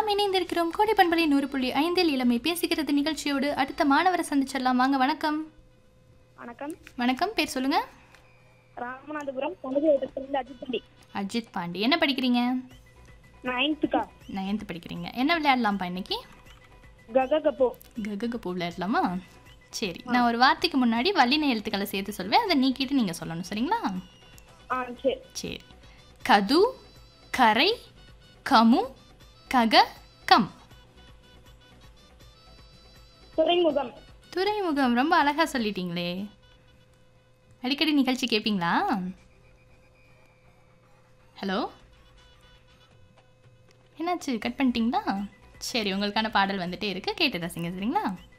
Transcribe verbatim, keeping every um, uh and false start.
நாம் இணைந்திருக்கிறோம் கோடி பண்பலை நூறு புள்ளி ஐந்தில் இளமை பேசுகிறது நிகழ்ச்சியோடு. அடுத்த மாணவரை சந்திச்சிடலாம். வாங்க. வணக்கம். வணக்கம். வணக்கம். பேர் சொல்லுங்க. ராமநாதபுரம் தமிழகத்திலிருந்து அஜித் பாண்டி. அஜித் பாண்டி. என்ன படிக்கிறீங்க? நைன்த்துக்கா. நைன்த் படிக்கிறீங்க. என்ன விளையாடலாம்ப்பா இன்னைக்கு? கககப்போ. கககப்போ விளையாடலாமா? சரி, நான் ஒரு வார்த்தைக்கு முன்னாடி வல்லின எழுத்துக்களை சேர்த்து சொல்வேன். அதை நீக்கிட்டு நீங்க சொல்லணும். சரிங்களா? ஆ சரி. சரி. கது, கரை, கமு, கக, கம். துறைமுகம். துறைமுகம். ரொம்ப அழகா சொல்லிட்டீங்களே. அடிக்கடி நிகழ்ச்சி கேட்பீங்களா? ஹலோ, என்னாச்சு, கட் பண்ணிட்டீங்களா? சரி, உங்களுக்கான பாடல் வந்துட்டே இருக்கு, கேட்டு ரசிங்க. சரிங்களா?